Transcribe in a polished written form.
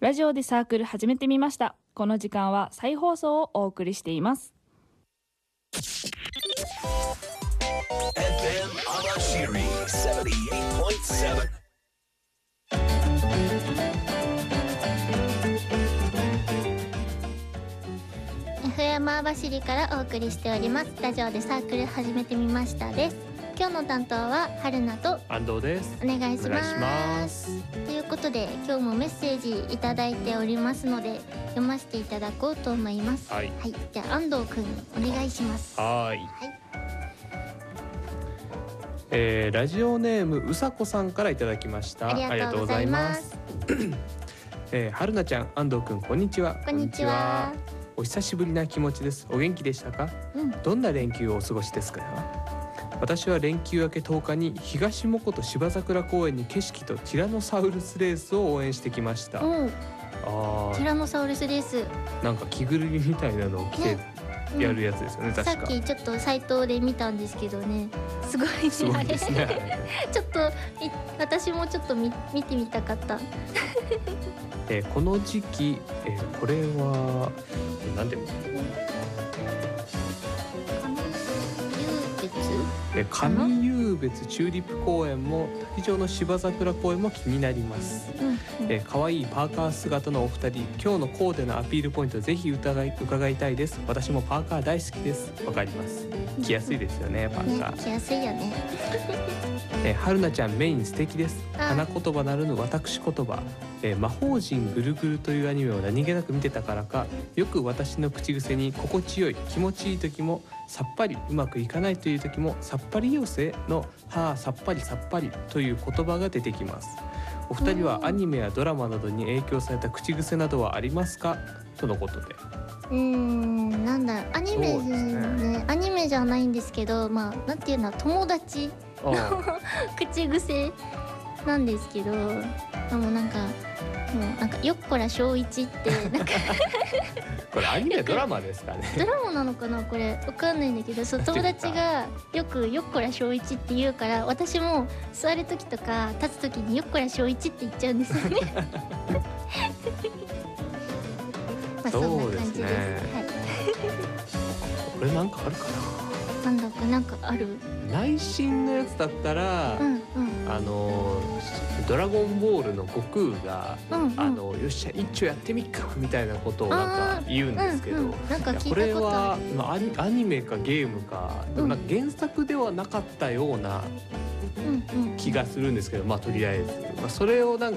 ラジオでサークル始めてみました。この時間は再放送をお送りしています。 FM Awashiri 78.7。 FM 網走からお送りしております。ラジオでサークル始めてみましたです。今日の担当は春菜と安藤です。 お願いします。ということで今日もメッセージいただいておりますので読ませていただこうと思います。 はい、 はい、じゃあ安藤くんお願いします。 はい、ラジオネームうさこさんからいただきました。 ありがとうございます。 春菜ちゃん、安藤くん、こんにちは。 こんにちは。 お久しぶりな気持ちです。お元気でしたか？どんな連休をお過ごしですか？私は連休明け10日に東藻琴芝桜公園に景色とティラノサウルスレースを応援してきました。 ティラノサウルスレース、 なんか着ぐるみみたいなのを着てやるやつですよね、確か。 さっきちょっとサイトで見たんですけどね、すごいね、 すごいですね。 ちょっと私もちょっと見てみたかった。 この時期、これは何でも上湧別チューリップ公園も滝上の芝桜公園も気になります。可愛いパーカー姿のお二人、今日のコーデのアピールポイントぜひ伺いたいです。私もパーカー大好きです。わかります。着やすいですよね、パーカー、 着やすいよね。 春菜ちゃんメイン素敵です。花言葉なるの私言葉、魔法陣ぐるぐるというアニメを何気なく見てたからか、よく私の口癖に心地よい、気持ちいい時もさっぱりうまくいかないという時もさっぱり妖精のはあさっぱりさっぱりという言葉が出てきます。お二人はアニメやドラマなどに影響された口癖などはありますか？とのことで。 なんだアニメね、アニメじゃないんですけど、まあなんていうの、友達の口癖なんですけど、もうなんかよっこら小一ってなんかこれアニメドラマですかね？ ドラマなのかな、これわかんないんだけど、そう友達がよくよっこら小一って言うから、私も座る時とか立つ時によっこら小一って言っちゃうんですよね。まあそんな感じです。はい。 これなんかあるかな？ なんかある？ 内心のやつだったら、ドラゴンボールの悟空が、よっしゃ一丁やってみっかみたいなことをなんか言うんですけど、 なんか聞いたことある。 これは、アニメかゲームか、でもなんか原作ではなかったような気がするんですけど、とりあえず、それをなん